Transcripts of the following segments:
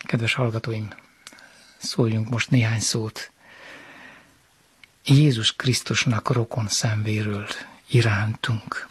Kedves hallgatóim, szóljunk most néhány szót Jézus Krisztusnak rokon szenvéről irántunk.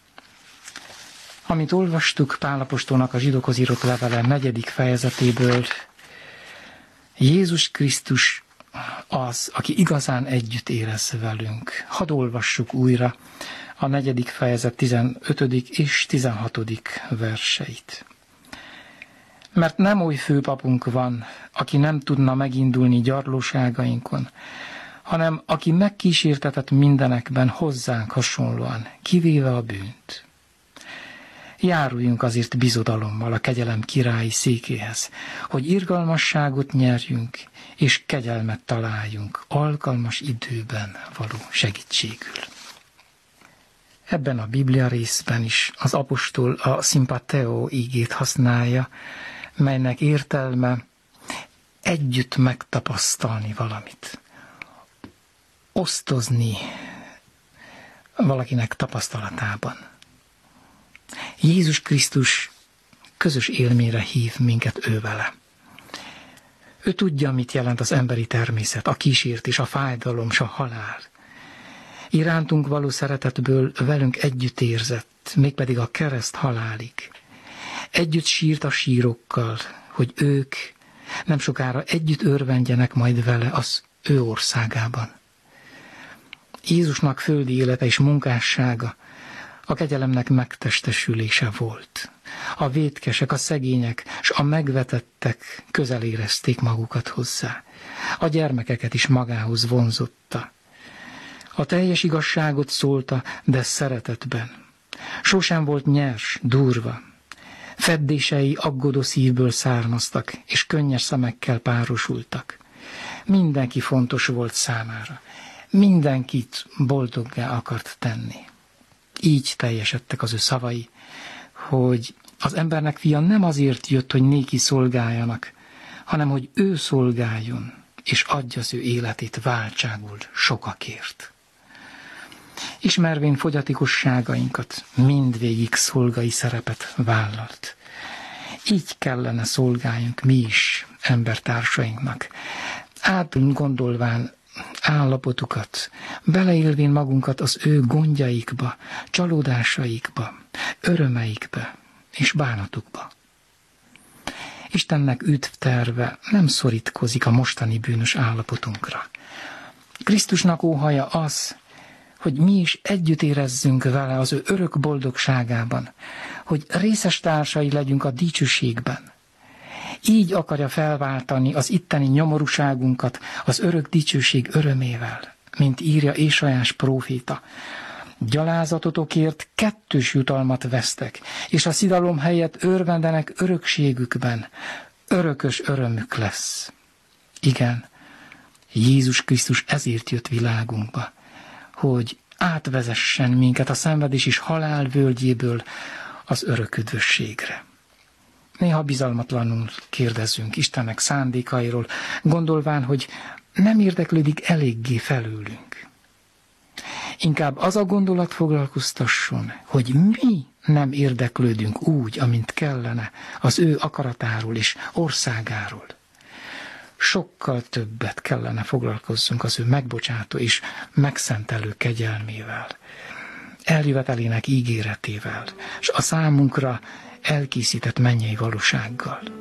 Amit olvastuk Pál apostolnak a zsidókhoz írott levele 4. fejezetéből, Jézus Krisztus az, aki igazán együtt érez velünk. Hadd olvassuk újra a 4. fejezet 15. és 16. verseit. Mert nem oly főpapunk van, aki nem tudna megindulni gyarlóságainkon, hanem aki megkísértetett mindenekben hozzánk hasonlóan, kivéve a bűnt. Járuljunk azért bizodalommal a kegyelem királyi székéhez, hogy irgalmasságot nyerjünk, és kegyelmet találjunk alkalmas időben való segítségül. Ebben a Biblia részben is az apostol a sympatheo ígét használja, melynek értelme együtt megtapasztalni valamit, osztozni valakinek tapasztalatában. Jézus Krisztus közös élményre hív minket ővele. Ő tudja, mit jelent az emberi természet, a kísértés, a fájdalom, s a halál. Irántunk való szeretetből velünk együtt érzett, mégpedig a kereszt halálig. Együtt sírt a sírokkal, hogy ők nem sokára együtt örvendjenek majd vele az ő országában. Jézusnak földi élete és munkássága a kegyelemnek megtestesülése volt. A vétkesek, a szegények és a megvetettek közel érezték magukat hozzá. A gyermekeket is magához vonzotta. A teljes igazságot szólta, de szeretetben. Sosem volt nyers, durva. Feddései aggódó szívből származtak, és könnyes szemekkel párosultak. Mindenki fontos volt számára. Mindenkit boldoggá akart tenni. Így teljesedtek az ő szavai, hogy az embernek fia nem azért jött, hogy néki szolgáljanak, hanem hogy ő szolgáljon, és adja az ő életét váltságul sokakért. Ismervén fogyatékosságainkat, mindvégig szolgai szerepet vállalt. Így kellene szolgáljunk mi is embertársainknak, átgondolván állapotukat, beleélvén magunkat az ő gondjaikba, csalódásaikba, örömeikbe és bánatukba. Istennek üdvterve nem szorítkozik a mostani bűnös állapotunkra. Krisztusnak óhaja az, hogy mi is együtt érezzünk vele az ő örök boldogságában, hogy részes társai legyünk a dicsőségben. Így akarja felváltani az itteni nyomorúságunkat az örök dicsőség örömével, mint írja Ésaiás próféta. Gyalázatotokért kettős jutalmat vesztek, és a szidalom helyett örvendenek örökségükben. Örökös örömük lesz. Igen, Jézus Krisztus ezért jött világunkba, hogy átvezessen minket a szenvedés és halál völgyéből az örök üdvösségre. Néha bizalmatlanul kérdezzünk Istennek szándékairól, gondolván, hogy nem érdeklődik eléggé felőlünk. Inkább az a gondolat foglalkoztasson, hogy mi nem érdeklődünk úgy, amint kellene az ő akaratáról és országáról. Sokkal többet kellene foglalkozzunk az ő megbocsátó és megszentelő kegyelmével, eljövetelének ígéretével, és a számunkra elkészített mennyei valósággal.